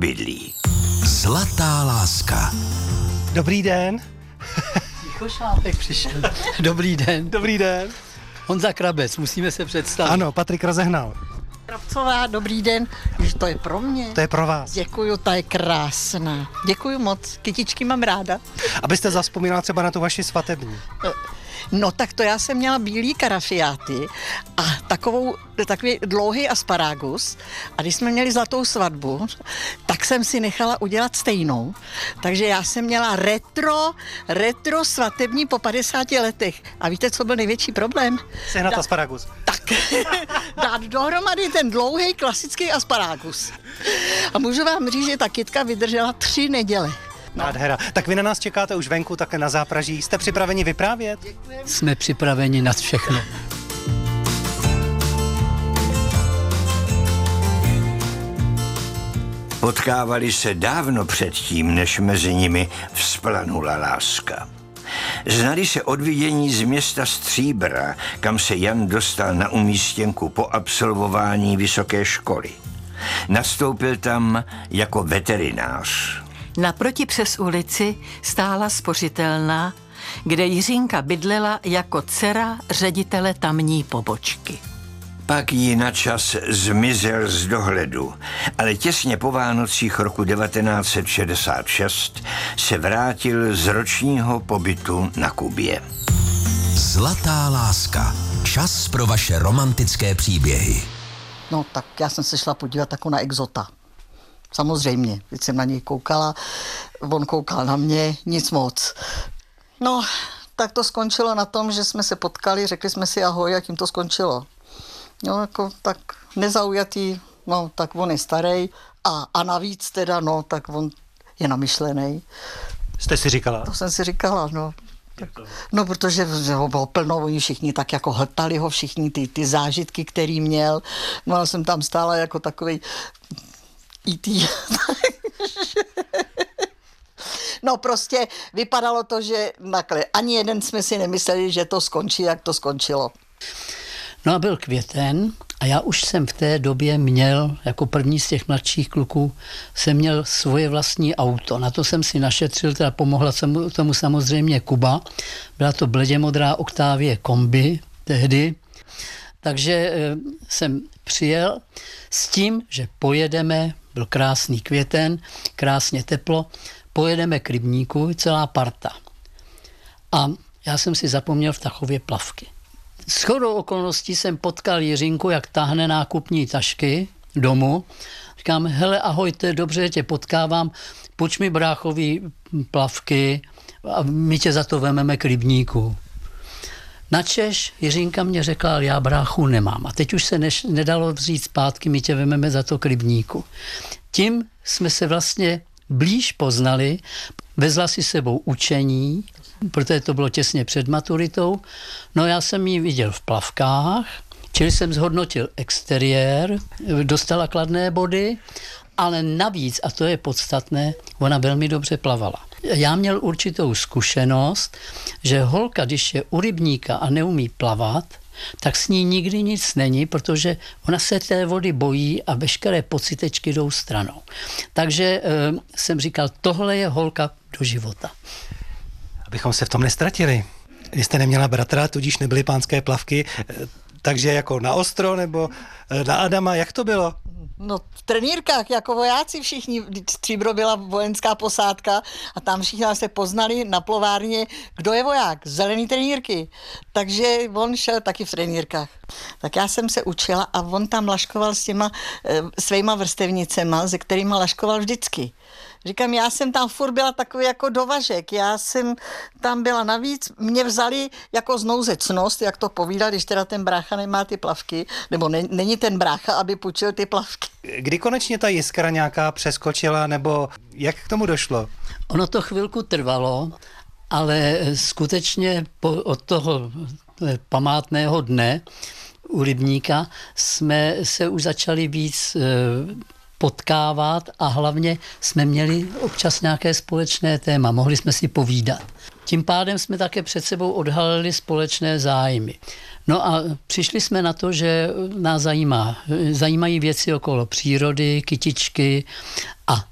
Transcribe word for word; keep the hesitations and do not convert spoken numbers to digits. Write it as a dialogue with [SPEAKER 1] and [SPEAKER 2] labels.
[SPEAKER 1] obydlí.
[SPEAKER 2] Zlatá láska.
[SPEAKER 3] Dobrý den.
[SPEAKER 4] Ticho Šlápek přišel. Dobrý den.
[SPEAKER 3] Dobrý den.
[SPEAKER 4] Honza Krabec, musíme se představit.
[SPEAKER 3] Ano, Patrik Rozehnal.
[SPEAKER 5] Kravcová, dobrý den. Jež to je pro mě.
[SPEAKER 3] To je pro vás.
[SPEAKER 5] Děkuju, ta je krásná. Děkuju moc, kytičky mám ráda.
[SPEAKER 3] Abyste zavzpomínala třeba na tu vaši svatební.
[SPEAKER 5] No tak to já jsem měla bílý karafiáty a takovou, takový dlouhý asparagus a když jsme měli zlatou svatbu, tak jsem si nechala udělat stejnou. Takže já jsem měla retro, retro svatební po padesáti letech. A víte, co byl největší problém?
[SPEAKER 3] Sehnat
[SPEAKER 5] Da-
[SPEAKER 3] asparagus.
[SPEAKER 5] Tak, dát dohromady ten dlouhý klasický asparagus. A můžu vám říct, že ta kytka vydržela tři neděle.
[SPEAKER 3] Nádhera. Tak vy na nás čekáte už venku, také na zápraží. Jste připraveni vyprávět?
[SPEAKER 4] Jsme připraveni na všechno.
[SPEAKER 1] Potkávali se dávno předtím, než mezi nimi vzplanula láska. Znali se od vidění z města Stříbra, kam se Jan dostal na umístěnku po absolvování vysoké školy. Nastoupil tam jako veterinář.
[SPEAKER 6] Naproti přes ulici stála spořitelna, kde Jiřinka bydlela jako dcera ředitele tamní pobočky.
[SPEAKER 1] Pak ji na čas zmizel z dohledu, ale těsně po Vánocích roku devatenáct set šedesát šest se vrátil z ročního pobytu na Kubě.
[SPEAKER 2] Zlatá láska. Čas pro vaše romantické příběhy.
[SPEAKER 5] No tak já jsem se šla podívat jako na exota. Samozřejmě, když jsem na něj koukala, on koukal na mě, nic moc. No, tak to skončilo na tom, že jsme se potkali, řekli jsme si ahoj a tím to skončilo. No, jako tak nezaujatý, no, tak on je starý a, a navíc teda, no, tak on je namyšlený.
[SPEAKER 3] Jste si říkala?
[SPEAKER 5] To jsem si říkala, no. Tak, no, protože že ho bylo plno, oni všichni tak jako hltali ho, všichni ty, ty zážitky, který měl. No, já jsem tam stála jako takovej í té. No prostě vypadalo to, že nakle, ani jeden jsme si nemysleli, že to skončí, jak to skončilo.
[SPEAKER 4] No a byl květen a já už jsem v té době měl, jako první z těch mladších kluků, jsem měl svoje vlastní auto. Na to jsem si našetřil, teda pomohla tomu, tomu samozřejmě Kuba. Byla to bledě modrá Octavie kombi tehdy. Takže e, jsem přijel s tím, že pojedeme, byl krásný květen, krásně teplo, pojedeme k rybníku, celá parta. A já jsem si zapomněl v Tachově plavky. Shodou okolností jsem potkal Jiřinku, jak táhne nákupní tašky domů. Říkám, hele, ahoj, to je dobře, tě potkávám, půjč mi bráchový plavky a my tě za to vememe k rybníku. Načež Jiřinka mě řekla, já bráchu nemám. A teď už se neš, nedalo vzít zpátky, my tě vememe za to k rybníku. Tím jsme se vlastně blíž poznali, vezla si sebou učení, protože to bylo těsně před maturitou. No já jsem ji viděl v plavkách, čili jsem zhodnotil exteriér, dostala kladné body, ale navíc, a to je podstatné, ona velmi dobře plavala. Já měl určitou zkušenost, že holka, když je u rybníka a neumí plavat, tak s ní nikdy nic není, protože ona se té vody bojí a veškeré pocitečky jdou stranou. Takže e, jsem říkal, tohle je holka do života.
[SPEAKER 3] Abychom se v tom nestratili. Vy jste neměla bratra, tudíž nebyly pánské plavky, takže jako na ostro nebo na Adama, jak to bylo?
[SPEAKER 5] No v trenýrkách, jako vojáci všichni, Stříbro byla vojenská posádka a tam všichni se poznali na plovárně, kdo je voják, zelený trenýrky. Takže on šel taky v trenýrkách. Tak já jsem se učila a on tam laškoval s těma e, svýma vrstevnicema, se kterýma laškoval vždycky. Říkám, já jsem tam furt byla takový jako dovažek, já jsem tam byla navíc, mě vzali jako znouzecnost, jak to povídal, když teda ten brácha nemá ty plavky, nebo ne, není ten brácha, aby půjčil ty plavky.
[SPEAKER 3] Kdy konečně ta jiskra nějaká přeskočila, nebo jak k tomu došlo?
[SPEAKER 4] Ono to chvilku trvalo, ale skutečně po, od toho památného dne u rybníka jsme se už začali víc potkávat a hlavně jsme měli občas nějaké společné téma, mohli jsme si povídat. Tím pádem jsme také před sebou odhalili společné zájmy. No a přišli jsme na to, že nás zajímá, zajímají věci okolo přírody, kytičky a